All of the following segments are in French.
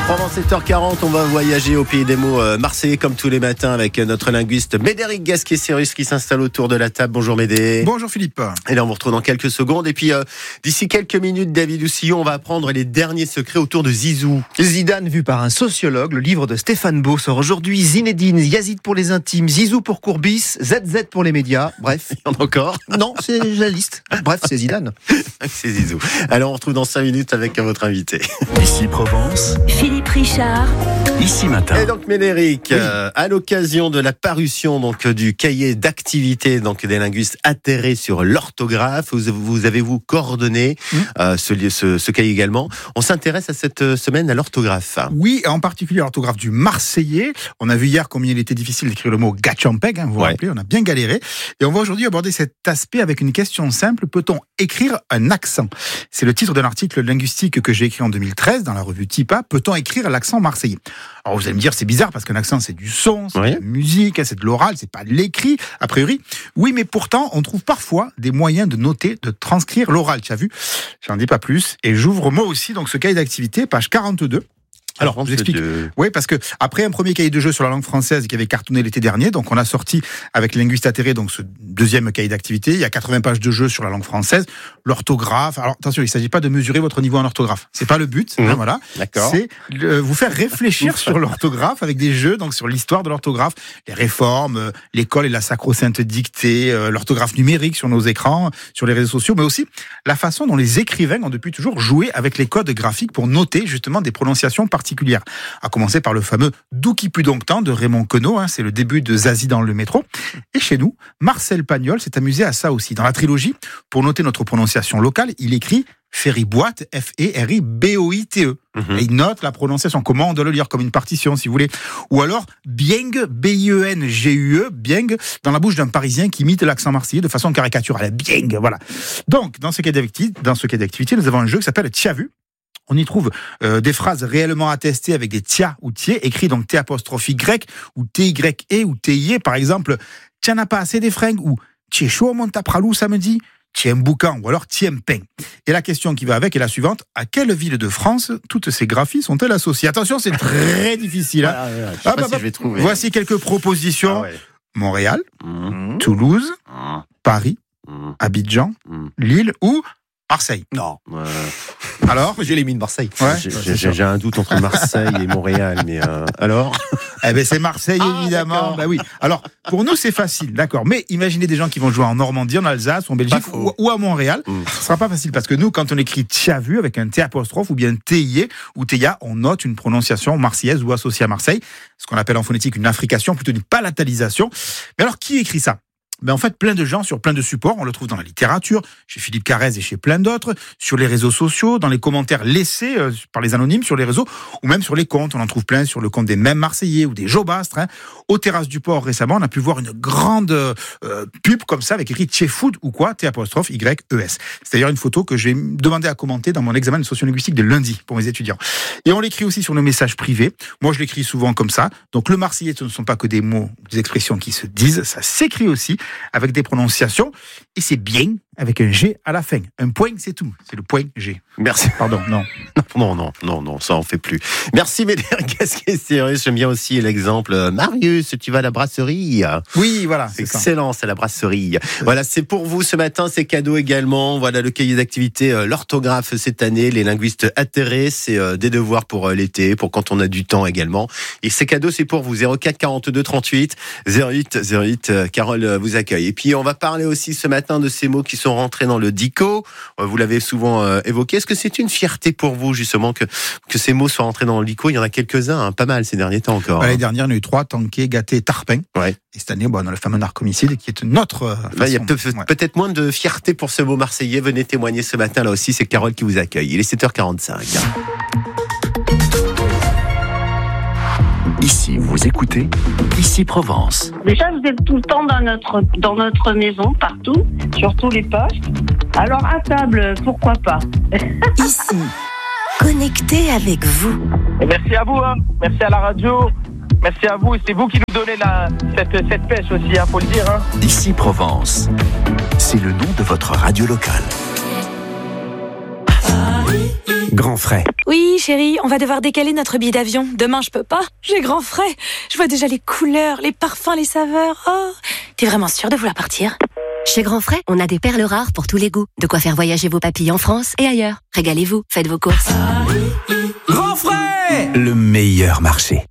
Pendant 7h40, on va voyager au pays des mots marseillais comme tous les matins avec notre linguiste Médéric Gasquet-Cyrus qui s'installe autour de la table. Bonjour Médé. Bonjour Philippe. Et là on vous retrouve dans quelques secondes. Et puis d'ici quelques minutes, David Houssillon, on va apprendre les derniers secrets autour de Zizou. Zidane vu par un sociologue, le livre de Stéphane Beau sort aujourd'hui. Zinedine, Yazid pour les intimes, Zizou pour Courbis, ZZ pour les médias. Bref. Il y en a encore? Non, c'est la liste. Bref, c'est Zidane. C'est Zizou. Alors on retrouve dans 5 minutes avec votre invité. Ici Provence, Philippe Richard. Ici Matin. Et donc Médéric, à l'occasion de la parution donc du cahier d'activité donc des linguistes atterrés sur l'orthographe, vous avez coordonné ce cahier également. On s'intéresse à cette semaine à l'orthographe. Oui, en particulier à l'orthographe du marseillais. On a vu hier combien il était difficile d'écrire le mot gatchampeg, vous vous rappelez, on a bien galéré. Et on va aujourd'hui aborder cet aspect avec une question simple. Peut-on écrire un accent? C'est le titre d'un article linguistique que j'ai écrit en 2013 dans la revue Tipa. Peut-on écrire l'accent marseillais? Alors vous allez me dire, c'est bizarre parce qu'un accent c'est du son, c'est de la musique, c'est de l'oral, c'est pas de l'écrit, a priori. Oui, mais pourtant, on trouve parfois des moyens de noter, de transcrire l'oral. Tu as vu? J'en dis pas plus. Et j'ouvre moi aussi donc ce cahier d'activité, page 42. Alors, je vous explique. Oui, parce que après un premier cahier de jeu sur la langue française qui avait cartonné l'été dernier, donc on a sorti avec les linguistes atterrés donc ce deuxième cahier d'activité. Il y a 80 pages de jeu sur la langue française, l'orthographe. Alors attention, il ne s'agit pas de mesurer votre niveau en orthographe. C'est pas le but. Voilà. D'accord. C'est vous faire réfléchir sur l'orthographe avec des jeux donc sur l'histoire de l'orthographe, les réformes, l'école et la sacro-sainte dictée, l'orthographe numérique sur nos écrans, sur les réseaux sociaux, mais aussi la façon dont les écrivains ont depuis toujours joué avec les codes graphiques pour noter justement des prononciations particulières. À commencer par le fameux D'où qui put donc tant de Raymond Queneau, c'est le début de Zazie dans le métro. Et chez nous, Marcel Pagnol s'est amusé à ça aussi. Dans la trilogie, pour noter notre prononciation locale, il écrit Feriboite, F-E-R-I-B-O-I-T-E. Et il note la prononciation. Comment on doit le lire? Comme une partition, si vous voulez. Ou alors, Bieng, B-I-E-N-G-U-E, Bieng, dans la bouche d'un Parisien qui imite l'accent marseillais de façon caricaturale. Bieng, voilà. Donc, dans ce cas d'activité, nous avons un jeu qui s'appelle T'y as vu? On y trouve des phrases réellement attestées avec des tia ou tiers, écrits donc T'-Y ou T-Y-E ou T-I-E. Par exemple, t'en as pas assez des fringues ou t'es chaud mon tapralou samedi, t'es un boucan ou alors t'es un pain. Et la question qui va avec est la suivante. À quelle ville de France toutes ces graphies sont-elles associées? Attention, c'est très difficile. Je vais trouver. Voici quelques propositions. Montréal, Toulouse, Paris, Abidjan, Lille ou Marseille. Non. Alors, j'ai les mines Marseille. Ouais, j'ai un doute entre Marseille et Montréal, mais alors c'est Marseille évidemment. Bah oui. Alors pour nous c'est facile, d'accord. Mais imaginez des gens qui vont jouer en Normandie, en Alsace, en Belgique ou à Montréal. Ce sera pas facile parce que nous, quand on écrit t'y as vu avec un T apostrophe ou bien T-I-E ou T-I-A, on note une prononciation marseillaise ou associée à Marseille, ce qu'on appelle en phonétique une affrication, plutôt une palatalisation. Mais alors qui écrit ça? En fait, plein de gens sur plein de supports. On le trouve dans la littérature, chez Philippe Carrez et chez plein d'autres, sur les réseaux sociaux, dans les commentaires laissés par les anonymes sur les réseaux, ou même sur les comptes. On en trouve plein sur le compte des mêmes Marseillais ou des Jobastres. Aux terrasses du port récemment, on a pu voir une grande pub comme ça avec écrit Tchefood ou quoi, T'-Y-E-S. C'est d'ailleurs une photo que j'ai demandé à commenter dans mon examen de socio-linguistique de lundi pour mes étudiants. Et on l'écrit aussi sur nos messages privés. Moi, je l'écris souvent comme ça. Donc le marseillais, ce ne sont pas que des mots, des expressions qui se disent, ça s'écrit aussi avec des prononciations, et c'est bien avec un G à la fin. Un point, c'est tout. C'est le point G. Merci. Pardon, non. Non, ça on fait plus. Merci Médéric Gasquet-Cyrus. J'aime bien aussi l'exemple. Marius, tu vas à la brasserie? Oui, voilà. C'est excellent, c'est la brasserie. Voilà, c'est pour vous ce matin, c'est cadeau également. Voilà le cahier d'activité, l'orthographe cette année, les linguistes atterrés, c'est des devoirs pour l'été, pour quand on a du temps également. Et ces cadeaux, c'est pour vous. 04 42 38 08. Carole vous accueille. Et puis on va parler aussi ce matin de ces mots qui sont rentrés dans le dico. Vous l'avez souvent évoqué. Est-ce que c'est une fierté pour vous justement que ces mots soient rentrés dans le dico? Il y en a quelques-uns, pas mal ces derniers temps encore. L'année dernière, il y en a eu 3, tanké, gâté, tarpin. Ouais. Et cette année, on a le fameux narcomicide qui est notre façon. Il y a peut-être moins de fierté pour ce mot marseillais. Venez témoigner ce matin. Là aussi, c'est Carole qui vous accueille. Il est 7h45. Ici, vous écoutez Ici Provence. Déjà, vous êtes tout le temps dans notre maison, partout, sur tous les postes. Alors, à table, pourquoi pas? Ici, connecté avec vous. Et merci à vous, merci à la radio, merci à vous. Et c'est vous qui nous donnez cette pêche aussi, faut le dire. Ici Provence, c'est le nom de votre radio locale. Grand frais. Oui, chérie, on va devoir décaler notre billet d'avion. Demain, je peux pas. J'ai grand frais. Je vois déjà les couleurs, les parfums, les saveurs. Oh, t'es vraiment sûre de vouloir partir ? Chez Grand Frais, on a des perles rares pour tous les goûts. De quoi faire voyager vos papilles en France et ailleurs. Régalez-vous, faites vos courses. Grand frais, le meilleur marché.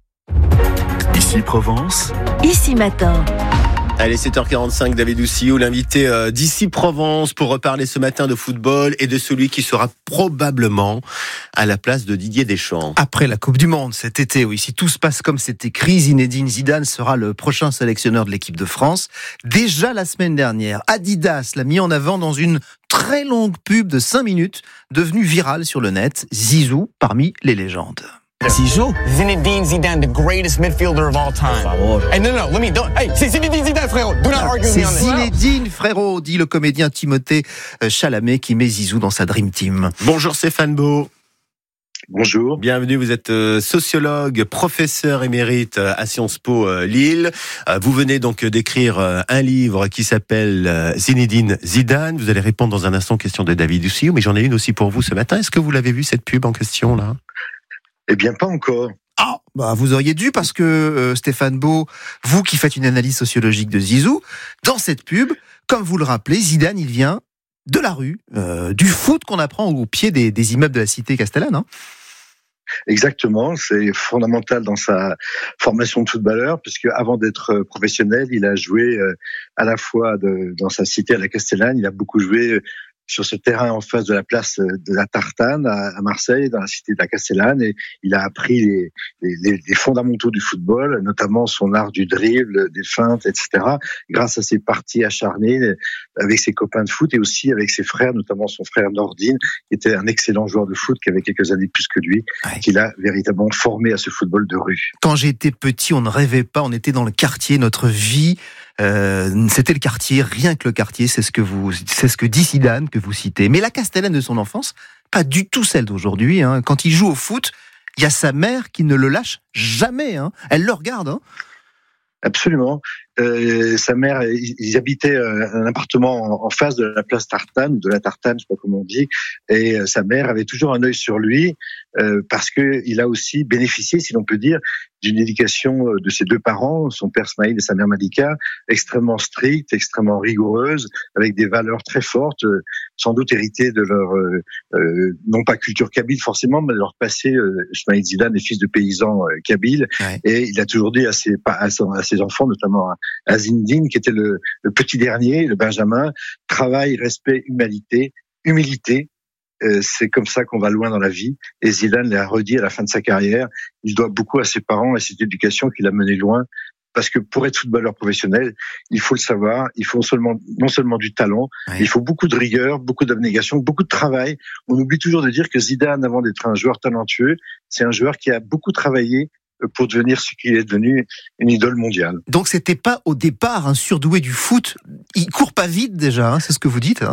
Ici Provence. Ici Matin. Allez, 7h45, David Douciou, l'invité d'Ici Provence pour reparler ce matin de football et de celui qui sera probablement à la place de Didier Deschamps. Après la Coupe du Monde cet été, oui, si tout se passe comme c'est écrit, Zinedine Zidane sera le prochain sélectionneur de l'équipe de France. Déjà la semaine dernière, Adidas l'a mis en avant dans une très longue pub de 5 minutes, devenue virale sur le net. Zizou parmi les légendes. Zizou. Zinedine Zidane, the greatest midfielder of all time. Hey, c'est Zinedine Zidane, frérot. Do not argue with me C'est on this. Zinedine, frérot, dit le comédien Timothée Chalamet qui met Zizou dans sa Dream Team. Bonjour Stéphane Beau. Bonjour. Bienvenue, vous êtes sociologue, professeur émérite à Sciences Po Lille. Vous venez donc d'écrire un livre qui s'appelle Zinedine Zidane. Vous allez répondre dans un instant aux questions de David Douciou, mais j'en ai une aussi pour vous ce matin. Est-ce que vous l'avez vu cette pub en question là ? Eh bien, pas encore. Ah, bah vous auriez dû parce que Stéphane Beau, vous qui faites une analyse sociologique de Zizou, dans cette pub, comme vous le rappelez, Zidane, il vient de la rue, du foot qu'on apprend au pied des immeubles de la cité castellane. Hein. Exactement, c'est fondamental dans sa formation de footballeur, puisque avant d'être professionnel, il a joué à la fois dans sa cité à la Castellane, il a beaucoup joué sur ce terrain en face de la place de la Tartane à Marseille, dans la cité de la Castellane, et il a appris les fondamentaux du football, notamment son art du dribble, des feintes, etc., grâce à ses parties acharnées avec ses copains de foot et aussi avec ses frères, notamment son frère Nordine, qui était un excellent joueur de foot, qui avait quelques années plus que lui, qu'il a véritablement formé à ce football de rue. Quand j'étais petit, on ne rêvait pas, on était dans le quartier, notre vie, c'était le quartier, rien que le quartier, c'est ce que dit Zidane, que vous citez. Mais la Castellane de son enfance, pas du tout celle d'aujourd'hui. Hein. Quand il joue au foot, il y a sa mère qui ne le lâche jamais. Hein. Elle le regarde. Hein. Absolument. Sa mère, ils habitaient un appartement en face de la place Tartane, de la Tartane, je sais pas comment on dit, et sa mère avait toujours un œil sur lui parce que il a aussi bénéficié, si l'on peut dire, d'une éducation de ses deux parents, son père Smaïl et sa mère Malika, extrêmement stricte, extrêmement rigoureuse, avec des valeurs très fortes, sans doute héritées de leur non pas culture kabyle forcément, mais de leur passé. Smaïl Zidane est fils de paysans kabyles, et il a toujours dit à ses enfants, notamment à Zinedine, qui était le petit dernier, le Benjamin, travail, respect, humilité. C'est comme ça qu'on va loin dans la vie. Et Zidane l'a redit à la fin de sa carrière. Il doit beaucoup à ses parents et à cette éducation qui l'a mené loin. Parce que pour être footballeur professionnel, il faut le savoir, il faut non seulement du talent, mais il faut beaucoup de rigueur, beaucoup d'abnégation, beaucoup de travail. On oublie toujours de dire que Zidane, avant d'être un joueur talentueux, c'est un joueur qui a beaucoup travaillé pour devenir ce qu'il est devenu, une idole mondiale. Donc c'était pas au départ un surdoué du foot. Il court pas vite déjà, hein, c'est ce que vous dites. Hein.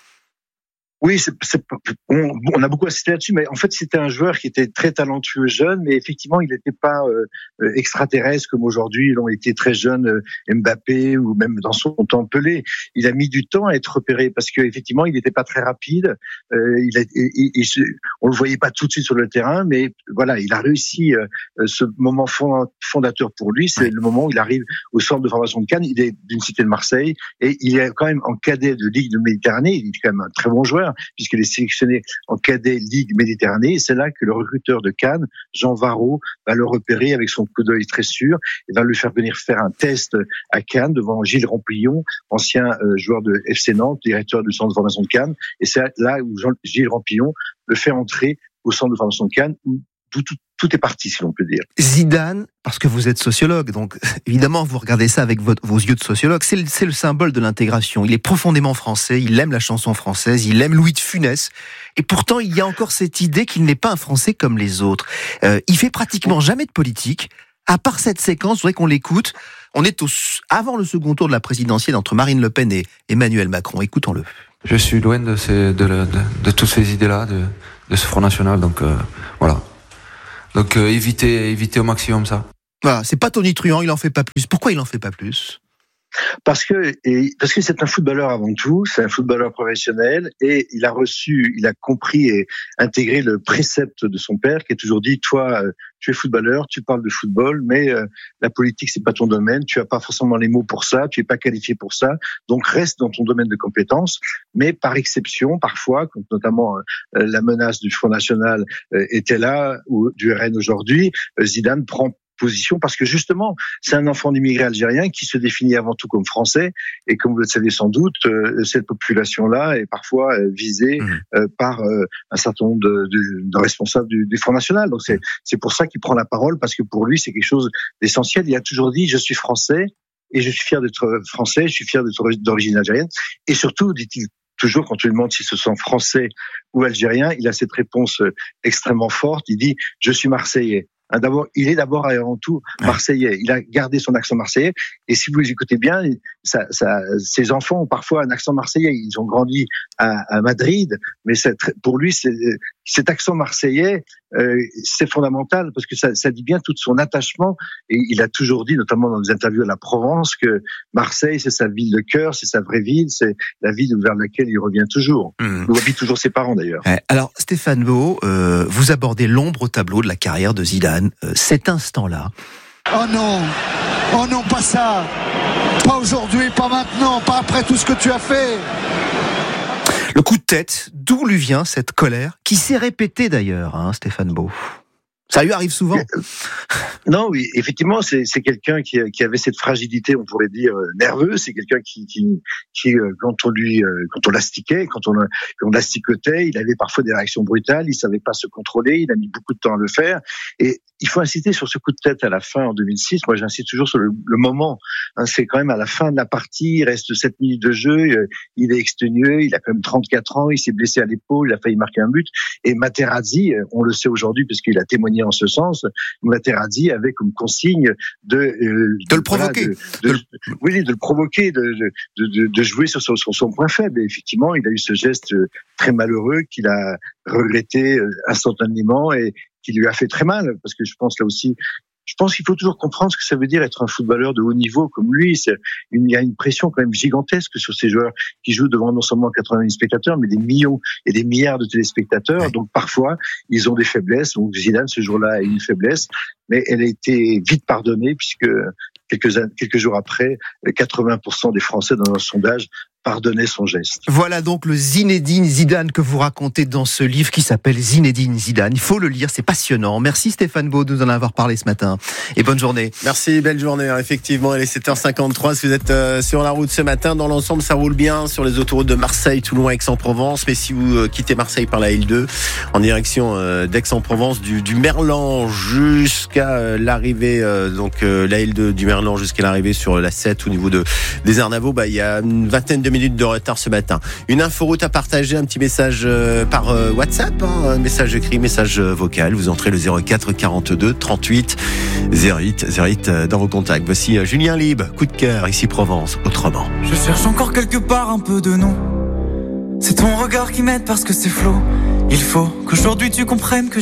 Oui, on a beaucoup assisté là-dessus, mais en fait, c'était un joueur qui était très talentueux jeune, mais effectivement, il n'était pas extraterrestre comme aujourd'hui l'ont été très jeunes Mbappé ou même dans son temps Pelé. Il a mis du temps à être repéré parce que effectivement, il n'était pas très rapide. On le voyait pas tout de suite sur le terrain, mais voilà, il a réussi ce moment fondateur pour lui. C'est le moment où il arrive au centre de formation de Cannes. Il est d'une cité de Marseille et il est quand même en cadet de Ligue de Méditerranée. Il est quand même un très bon joueur, puisqu'il est sélectionné en cadet Ligue Méditerranée, et c'est là que le recruteur de Cannes, Jean Varro, va le repérer avec son coup d'œil très sûr, et va lui faire venir faire un test à Cannes devant Gilles Rampillon, ancien joueur de FC Nantes, directeur du centre de formation de Cannes, et c'est là où Gilles Rampillon le fait entrer au centre de formation de Cannes, où tout est parti, si l'on peut dire. Zidane, parce que vous êtes sociologue, donc évidemment vous regardez ça avec vos yeux de sociologue, c'est le symbole de l'intégration. Il est profondément français, il aime la chanson française, il aime Louis de Funès, et pourtant il y a encore cette idée qu'il n'est pas un Français comme les autres. Il fait pratiquement jamais de politique, à part cette séquence, je voudrais qu'on l'écoute. On est avant le second tour de la présidentielle entre Marine Le Pen et Emmanuel Macron. Écoutons-le. Je suis loin de toutes ces idées-là, de ce Front National, donc voilà. Donc éviter au maximum ça. Voilà, c'est pas Tony Truant, il en fait pas plus. Pourquoi il en fait pas plus ? Parce que c'est un footballeur avant tout, c'est un footballeur professionnel et il a compris et intégré le précepte de son père qui a toujours dit, toi, tu es footballeur, tu parles de football, mais la politique c'est pas ton domaine, tu as pas forcément les mots pour ça, tu es pas qualifié pour ça, donc reste dans ton domaine de compétences, mais par exception, parfois, quand notamment la menace du Front National était là, ou du RN aujourd'hui, Zidane prend position parce que justement c'est un enfant d'immigrés algériens qui se définit avant tout comme français et comme vous le savez sans doute cette population-là est parfois visée par un certain nombre de responsables du Front National. Donc c'est pour ça qu'il prend la parole parce que pour lui c'est quelque chose d'essentiel. Il a toujours dit je suis français et je suis fier d'être français, je suis fier d'être d'origine algérienne et surtout dit-il toujours quand on lui demande s'il se sent français ou algérien, il a cette réponse extrêmement forte. Il dit je suis marseillais. Il est d'abord et avant tout marseillais. Il a gardé son accent marseillais. Et si vous écoutez bien, ses enfants ont parfois un accent marseillais. Ils ont grandi à Madrid, mais pour lui, cet accent marseillais, c'est fondamental parce que ça dit bien tout son attachement. Et il a toujours dit, notamment dans des interviews à la Provence, que Marseille, c'est sa ville de cœur, c'est sa vraie ville, c'est la ville vers laquelle il revient toujours. Où habitent toujours ses parents d'ailleurs. Alors, Stéphane Beau, vous abordez l'ombre au tableau de la carrière de Zidane. Cet instant-là. Oh non, pas ça. Pas aujourd'hui, pas maintenant, pas après tout ce que tu as fait. Le coup de tête, d'où lui vient cette colère, qui s'est répétée d'ailleurs, Stéphane Beau. Ça lui arrive souvent. Non, oui, effectivement, c'est quelqu'un qui avait cette fragilité, on pourrait dire nerveuse. C'est quelqu'un qui quand on l'astiquait, quand on l'asticotait, il avait parfois des réactions brutales. Il savait pas se contrôler. Il a mis beaucoup de temps à le faire. Et il faut insister sur ce coup de tête à la fin en 2006. Moi, j'insiste toujours sur le moment. C'est quand même à la fin de la partie. Il reste 7 minutes de jeu. Il est exténué. Il a quand même 34 ans. Il s'est blessé à l'épaule. Il a failli marquer un but. Et Materazzi, on le sait aujourd'hui parce qu'il a témoigné en ce sens. Materazzi avait comme consigne de le provoquer. De le provoquer, de jouer sur son point faible. Et effectivement, il a eu ce geste très malheureux qu'il a regretté instantanément et qui lui a fait très mal, parce que je pense qu'il faut toujours comprendre ce que ça veut dire être un footballeur de haut niveau comme lui. Il y a une pression quand même gigantesque sur ces joueurs qui jouent devant non seulement 80 000 spectateurs, mais des millions et des milliards de téléspectateurs. Ouais. Donc parfois, ils ont des faiblesses. Donc Zidane, ce jour-là, a une faiblesse, mais elle a été vite pardonnée puisque quelques jours après, 80% des Français dans un sondage pardonner son geste. Voilà donc le Zinedine Zidane que vous racontez dans ce livre qui s'appelle Zinedine Zidane. Il faut le lire, c'est passionnant. Merci Stéphane Beau de nous en avoir parlé ce matin. Et bonne journée. Merci, belle journée. Effectivement, il est 7h53. Si vous êtes sur la route ce matin, dans l'ensemble, ça roule bien sur les autoroutes de Marseille, Toulon, Aix-en-Provence. Mais si vous quittez Marseille par la L2, en direction d'Aix-en-Provence, du Merlan jusqu'à l'arrivée, la L2 du Merlan jusqu'à l'arrivée sur la 7 au niveau des Arnavaux, il y a une vingtaine de minutes de retard ce matin. Une inforoute à partager, un petit message par WhatsApp, un message écrit, message vocal. Vous entrez le 04 42 38 08 dans vos contacts. Voici Julien Lieb, coup de cœur, ici Provence, autrement. Je cherche encore quelque part un peu de nous. C'est ton regard qui m'aide parce que c'est flou. Il faut qu'aujourd'hui tu comprennes que